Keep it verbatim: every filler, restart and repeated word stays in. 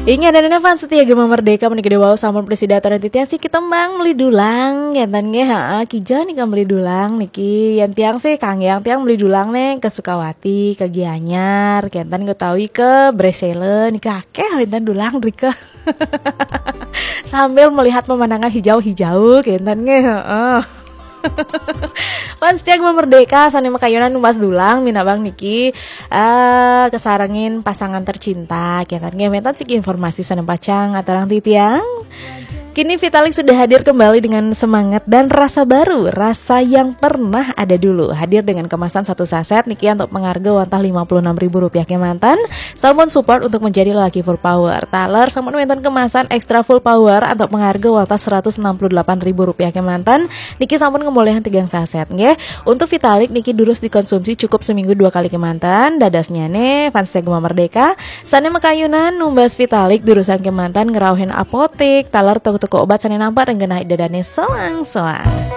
Ingat dan fans setia Gema Merdeka menikah dewa sampun presida taran titiang si kita mang meli dulang yantan nge ha kija nih meli dulang niki yang tiang sih kang yang tiang meli dulang neng ke Sukawati ke Gianyar yantan gue tahu ke Bresele nih kakek yantan dulang rika sambil melihat pemandangan hijau-hijau yantan nge ha Fans setia Gema Merdeka sani makayunan numbas dulang mina bang Niki uh, kesarangin pasangan tercinta kiatan gemetan sih informasi sani pacang atarang titiang. Kini Vitalik sudah hadir kembali dengan semangat dan rasa baru, rasa yang pernah ada dulu. Hadir dengan kemasan satu saset Niki untuk mengharga wantah lima puluh enam ribu rupiah kemantan. Salmon support untuk menjadi lelaki full power. Taler salmon mentan kemasan extra full power untuk mengharga wantah seratus enam puluh delapan ribu rupiah kemantan. Niki salmon ngebolehan tiga saset nge. Untuk Vitalik Niki durus dikonsumsi cukup seminggu dua kali kemantan. Dadasnya nih fans Gema Merdeka. Sane makayunan numbas Vitalik durusan kemantan ngerauhin apotek. Taler toko toko obat sani nampak dan genah dadane soang-soang.